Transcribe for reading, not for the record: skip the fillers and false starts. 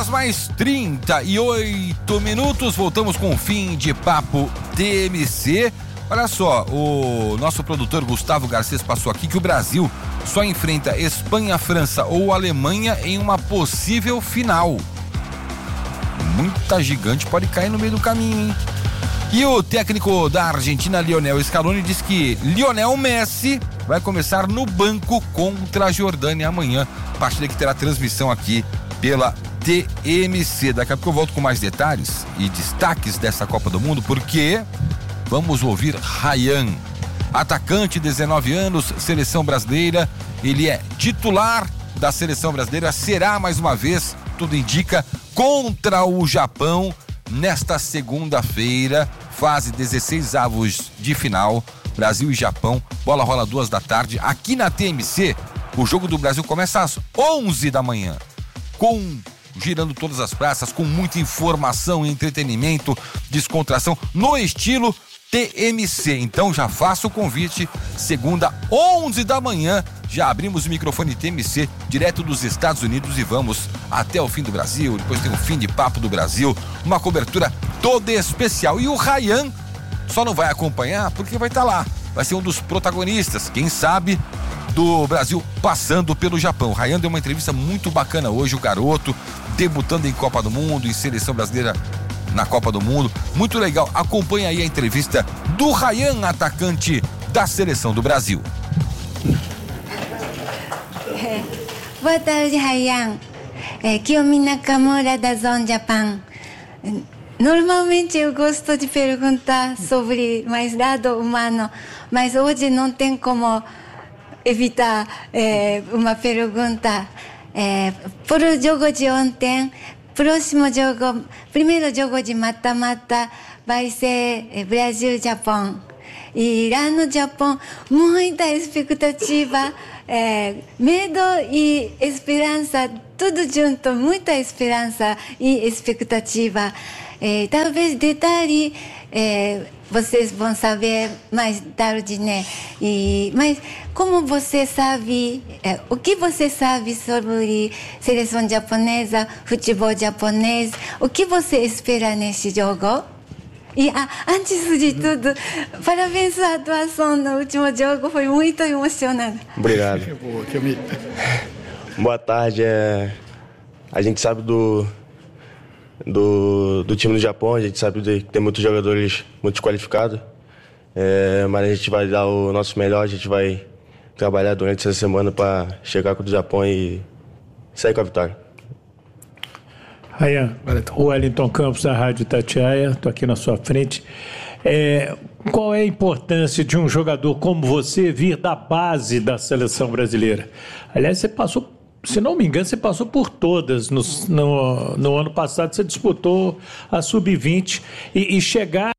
10:38, voltamos com o fim de Papo TMC. Olha só, o nosso produtor Gustavo Garcês passou aqui que o Brasil só enfrenta Espanha, França ou Alemanha em uma possível final. Muita gigante pode cair no meio do caminho, hein? E o técnico da Argentina, Lionel Scaloni, diz que Lionel Messi vai começar no banco contra a Jordânia amanhã. Partida que terá transmissão aqui pela TMC. Daqui a pouco eu volto com mais detalhes e destaques dessa Copa do Mundo, porque vamos ouvir Ryan, atacante, 19 anos, seleção brasileira. Ele é titular da seleção brasileira, será mais uma vez, tudo indica, contra o Japão nesta segunda-feira, fase 16avos de final, Brasil e Japão. Bola rola 2h, aqui na TMC. O jogo do Brasil começa às 11 da manhã, girando todas as praças, com muita informação, entretenimento, descontração, no estilo TMC. Então já faço o convite, segunda, 11 da manhã, já abrimos o microfone TMC, direto dos Estados Unidos, e vamos até o fim do Brasil. Depois tem o fim de Papo do Brasil, uma cobertura toda especial. E o Ryan só não vai acompanhar porque vai estar lá, vai ser um dos protagonistas, quem sabe, do Brasil passando pelo Japão. O Ryan deu uma entrevista muito bacana hoje, o garoto debutando em Copa do Mundo, em seleção brasileira na Copa do Mundo, muito legal. Acompanha aí a entrevista do Ryan, atacante da seleção do Brasil. Boa tarde, Ryan. Kiyomi Nakamura da Zone Japan. Normalmente eu gosto de perguntar sobre mais lado humano, mas hoje não tem como evitar uma pergunta. Por o jogo de ontem, primeiro jogo de mata-mata vai ser Brasil-Japão. E lá no Japão, muita expectativa, medo e esperança, tudo junto, muita esperança e expectativa. Talvez detalhe, vocês vão saber mais tarde, né? Mas como você sabe, o que você sabe sobre seleção japonesa, futebol japonês, o que você espera nesse jogo? E antes de tudo, parabéns à atuação no último jogo, foi muito emocionante. Obrigado. Boa tarde. A gente sabe do time do Japão, a gente sabe que tem muitos jogadores muito qualificados, mas a gente vai dar o nosso melhor, a gente vai trabalhar durante essa semana para chegar com o Japão e sair com a vitória. Ryan, o Wellington Campos da Rádio Itatiaia, estou aqui na sua frente. Qual é a importância de um jogador como você vir da base da seleção brasileira? Aliás, você passou, se não me engano, você passou por todas. No ano passado você disputou a Sub-20 e chegar